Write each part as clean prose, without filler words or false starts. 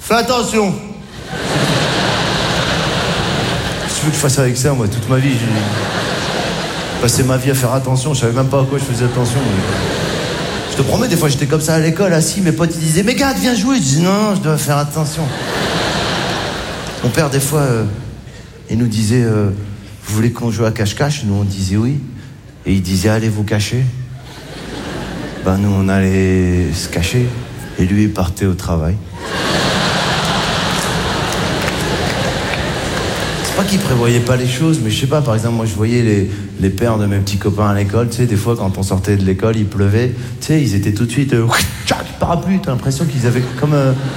Fais attention. Qu'est-ce que tu veux que je fasse avec ça, moi, toute ma vie? J'ai passé ma vie à faire attention, je savais même pas à quoi je faisais attention. Je te promets, des fois, j'étais comme ça à l'école, assis, mes potes, ils disaient « Mais gars, viens jouer !» Je dis « Non, je dois faire attention. » Mon père, des fois, il nous disait « Vous voulez qu'on joue à cache-cache ?» Nous, on disait oui. Et il disait « Allez vous cacher. » Ben, nous, on allait se cacher. Et lui, il partait au travail. C'est pas qu'il prévoyait pas les choses, mais je sais pas, par exemple, moi, je voyais les pères de mes petits copains à l'école, tu sais, des fois, quand on sortait de l'école, il pleuvait, tu sais, ils étaient tout de suite... parapluie, t'as l'impression qu'ils avaient comme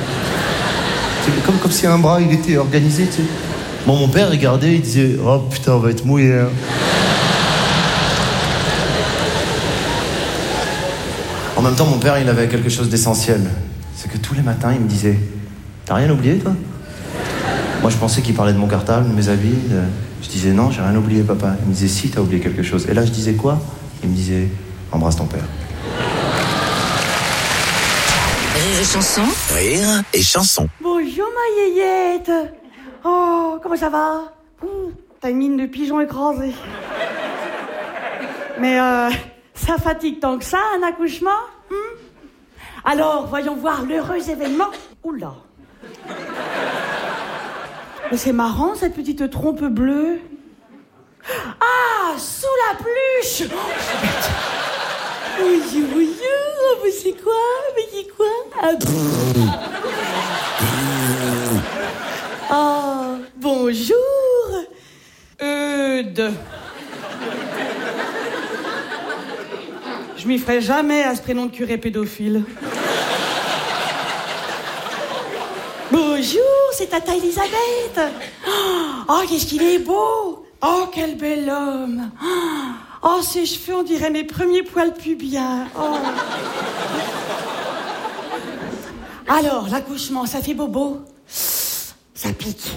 si un bras, il était organisé, tu sais. Bon, mon père regardait, il disait « Oh, putain, on va être mouillé, hein. » En même temps, mon père, il avait quelque chose d'essentiel. C'est que tous les matins, il me disait « T'as rien oublié, toi ?» Moi, je pensais qu'il parlait de mon cartable, de mes habits. Je disais « Non, j'ai rien oublié, papa. » Il me disait « Si, t'as oublié quelque chose. » Et là, je disais « Quoi ?» Il me disait « Embrasse ton père. » Rire et chanson. Rire et chanson. Bonjour, ma yéyette. Oh, comment ça va? T'as une mine de pigeon écrasé. Mais ça fatigue tant que ça, un accouchement? Alors, voyons voir l'heureux événement. Oula. Mais c'est marrant, cette petite trompe bleue. Ah, sous la pluche. Oui, mais c'est quoi? Mais c'est quoi? Oh, bonjour. Eudes. Je m'y ferai jamais à ce prénom de curé pédophile. Bonjour, c'est Tata Elisabeth. Oh, qu'est-ce qu'il est beau. Oh, quel bel homme. Oh, ses cheveux, on dirait mes premiers poils pubiens. Oh. Alors, l'accouchement, ça fait bobo? Ça pique.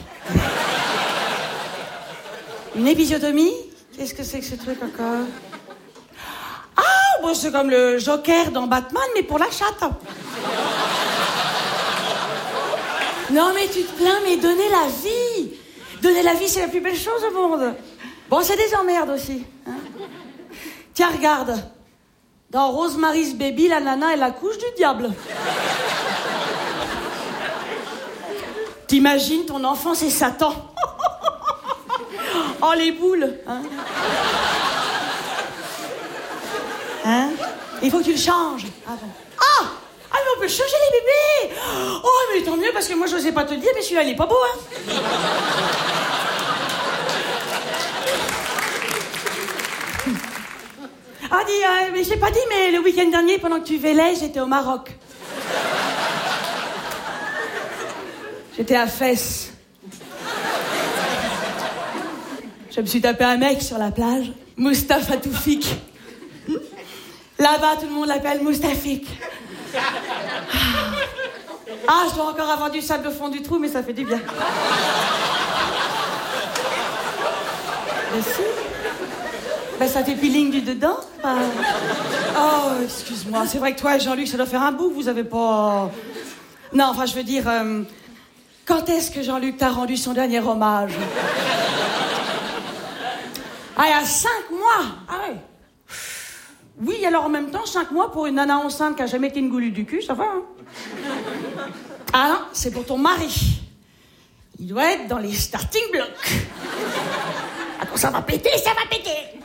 Une épisiotomie? Qu'est-ce que c'est que ce truc encore? Ah, bon, c'est comme le Joker dans Batman, mais pour la chatte. Non, mais tu te plains, mais donner la vie. Donner la vie, c'est la plus belle chose au monde. Bon, c'est des emmerdes aussi. Hein. Tiens, regarde. Dans Rosemary's Baby, la nana, elle accouche du diable. T'imagines, ton enfant, c'est Satan. Oh, les boules. Hein? Il faut que tu le changes. Ah bon. Ah! Ah, mais on peut changer les bébés! Oh, mais tant mieux, parce que moi, je n'osais pas te le dire, mais celui-là, il est pas beau, hein? Ah, dis, mais je t'ai pas dit, mais le week-end dernier, pendant que tu vélais, j'étais au Maroc. J'étais à Fès. Je me suis tapé un mec sur la plage, Mustapha Toufik. Là-bas, tout le monde l'appelle Moustafik. Ah, je dois encore avoir du sable au fond du trou, mais ça fait du bien. Mais si. Ben, ça fait peeling du dedans. Oh, excuse-moi. C'est vrai que toi et Jean-Luc, ça doit faire un bout que vous avez pas... Non, enfin, je veux dire... Quand est-ce que Jean-Luc t'a rendu son dernier hommage? Ah, il y a 5 mois. Ah ouais. Oui, alors en même temps, 5 mois pour une nana enceinte qui a jamais été une goulue du cul, ça va, hein? Ah non, c'est pour ton mari. Il doit être dans les starting blocks. Ah, quand ça va péter, ça va péter.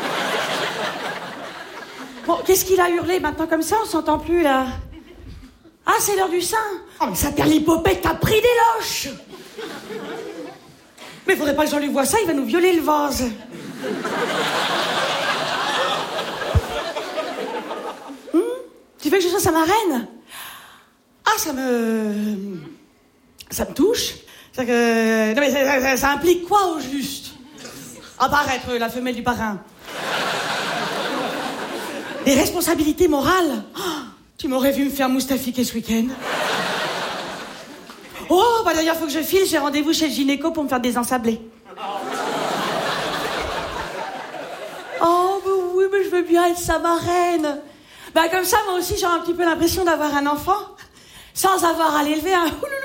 Bon, qu'est-ce qu'il a hurlé maintenant comme ça? On s'entend plus, là. Ah, c'est l'heure du sein. Oh, mais ça perd l'hypopète, t'as pris des loches. Mais faudrait pas que Jean-Luc voie ça, il va nous violer le vase. Tu veux que je sois sa marraine? Ah, ça me touche. C'est que... Non, mais ça implique quoi, au juste? À part être la femelle du parrain. Des responsabilités morales. Oh, tu m'aurais vu me faire moustafiquer ce week-end. Oh, bah d'ailleurs, faut que je file. J'ai rendez-vous chez le gynéco pour me faire désensabler. Oh, bah oui, mais je veux bien être sa marraine. Bah comme ça, moi aussi, j'aurai un petit peu l'impression d'avoir un enfant, sans avoir à l'élever un